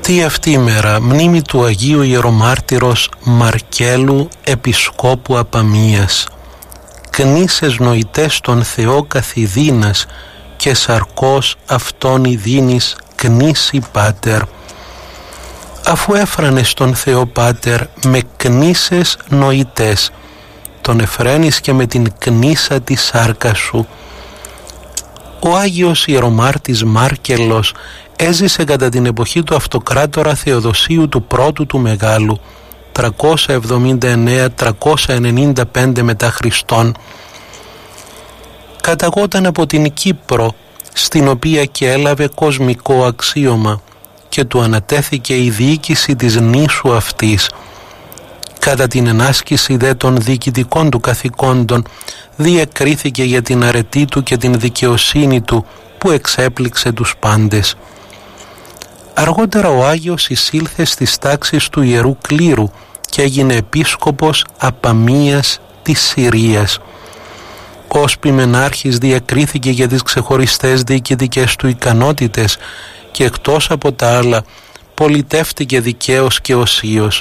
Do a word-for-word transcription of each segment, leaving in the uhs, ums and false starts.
Τι αυτή η μέρα, μνήμη του Αγίου Ιερομάρτυρος Μαρκέλου Επισκόπου Απαμίας. Κνήσες νοητές τον Θεό καθηδίνας και σαρκός αυτόν ειδίνης κνήσει Πάτερ. Αφού έφρανες τον Θεό Πάτερ με κνήσες νοητές, τον εφραίνεις και με την κνήσα τη σάρκα σου. Ο Άγιος Ιερομάρτης Μάρκελος έζησε κατά την εποχή του αυτοκράτορα Θεοδοσίου του πρώτου του Μεγάλου, τριακόσια εβδομήντα εννέα με τριακόσια ενενήντα πέντε μετά Χριστόν. Καταγόταν από την Κύπρο, στην οποία και έλαβε κοσμικό αξίωμα και του ανατέθηκε η διοίκηση της νήσου αυτής. Κατά την ενάσκηση δε των διοικητικών του καθηκόντων διεκρίθηκε για την αρετή του και την δικαιοσύνη του που εξέπληξε τους πάντες. Αργότερα ο Άγιος εισήλθε στις τάξεις του Ιερού Κλήρου και έγινε επίσκοπος Απαμίας της Συρίας. Ως ποιμενάρχης διακρίθηκε για τις ξεχωριστές διοικητικές του ικανότητες και εκτός από τα άλλα πολιτεύτηκε δικαίως και οσίως.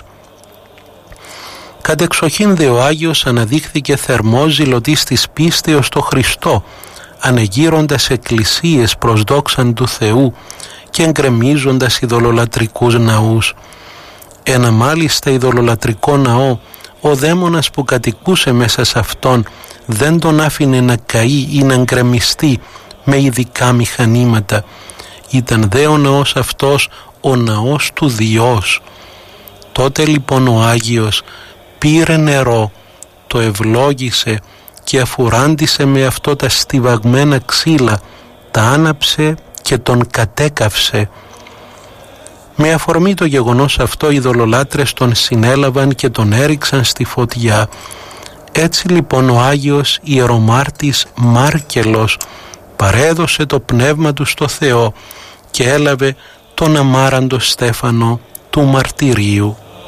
Κατεξοχήν δε ο Άγιος αναδείχθηκε θερμός ζηλωτής της πίστεως στο Χριστό, ανεγείροντας εκκλησίες προς δόξαν του Θεού και εγκρεμίζοντας ειδωλολατρικούς ναούς. Ένα μάλιστα ειδωλολατρικό ναό, ο δαίμονας που κατοικούσε μέσα σε αυτόν δεν τον άφηνε να καεί ή να εγκρεμιστεί με ειδικά μηχανήματα. Ήταν δε ο ναός αυτός ο ναός του Διός. Τότε λοιπόν ο Άγιος πήρε νερό, το ευλόγησε και αφουράντισε με αυτό τα στιβαγμένα ξύλα, τα άναψε και τον κατέκαυσε. Με αφορμή το γεγονός αυτό οι ειδωλολάτρες τον συνέλαβαν και τον έριξαν στη φωτιά. Έτσι λοιπόν ο Άγιος Ιερομάρτης Μάρκελος παρέδωσε το πνεύμα του στο Θεό και έλαβε τον αμάραντο στέφανο του μαρτυρίου.